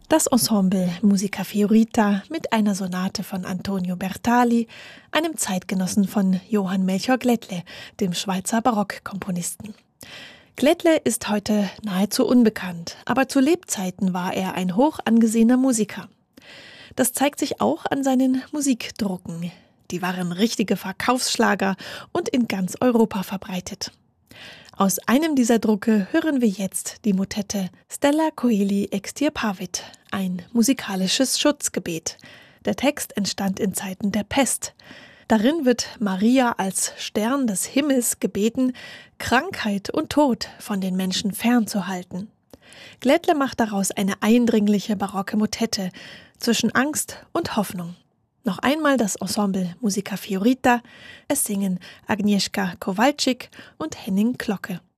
Das Ensemble Musica Fiorita mit einer Sonate von Antonio Bertali, einem Zeitgenossen von Johann Melchior Glättle, dem Schweizer Barockkomponisten. Glättle ist heute nahezu unbekannt, aber zu Lebzeiten war er ein hoch angesehener Musiker. Das zeigt sich auch an seinen Musikdrucken. Die waren richtige Verkaufsschlager und in ganz Europa verbreitet. Aus einem dieser Drucke hören wir jetzt die Motette Stella Coeli Extirpavit, ein musikalisches Schutzgebet. Der Text entstand in Zeiten der Pest. Darin wird Maria als Stern des Himmels gebeten, Krankheit und Tod von den Menschen fernzuhalten. Glättle macht daraus eine eindringliche barocke Motette zwischen Angst und Hoffnung. Noch einmal das Ensemble Musica Fiorita, es singen Agnieszka Kowalczyk und Henning Glocke.